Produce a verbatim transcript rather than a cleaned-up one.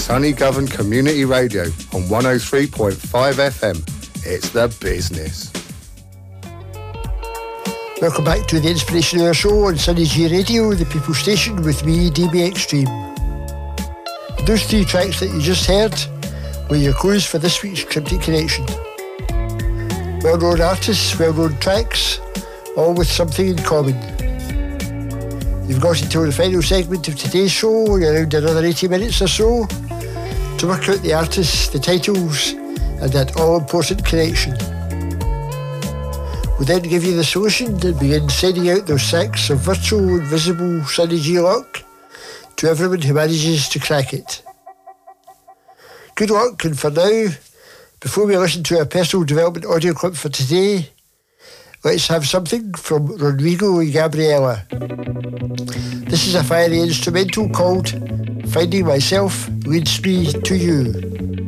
Sunny Govan Community Radio on one oh three point five F M. It's the business. Welcome back to the Inspiration Hour show on Sunny G Radio, the People Station, with me, D B Extreme. Those three tracks that you just heard were your clues for this week's Cryptic Connection. Well-known artists, well-known tracks, all with something in common. You've got until the final segment of today's show, around another eighty minutes or so, to work out the artists, the titles, and that all-important connection. We'll then give you the solution and begin sending out those sacks of virtual invisible Sunny G luck to everyone who manages to crack it. Good luck, and for now, before we listen to our personal development audio clip for today, let's have something from Rodrigo and Gabriela. This is a fiery instrumental called Finding Myself Leads Me to You.